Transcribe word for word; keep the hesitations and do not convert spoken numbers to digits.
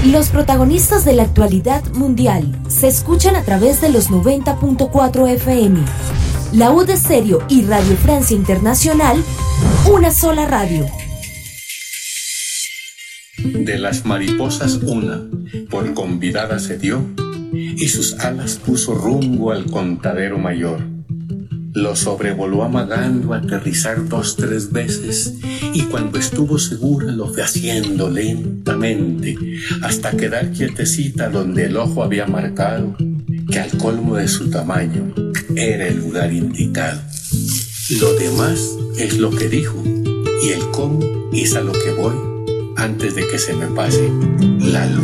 Los protagonistas de la actualidad mundial se escuchan a través de los noventa punto cuatro F M. La U de Stereo y Radio Francia Internacional, una sola radio. De las mariposas una, por convidada se dio, y sus alas puso rumbo al contadero mayor. Lo sobrevoló amagando aterrizar dos, tres veces, y cuando estuvo segura lo fue haciendo lentamente, hasta quedar quietecita donde el ojo había marcado, que al colmo de su tamaño era el lugar indicado. Lo demás es lo que dijo, y el cómo es a lo que voy, antes de que se me pase la luz.